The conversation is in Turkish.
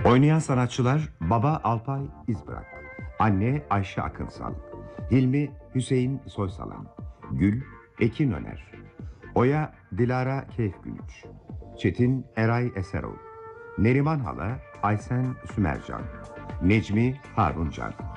Oynayan sanatçılar: Baba Alpay İzbırak, anne Ayşe Akınsal, Hilmi Hüseyin Soysalan, Gül Ekin Öner, Oya Dilara Keyfgünüç, Çetin Eray Eserol, Neriman Hala Aysen Sümercan, Necmi Haruncan.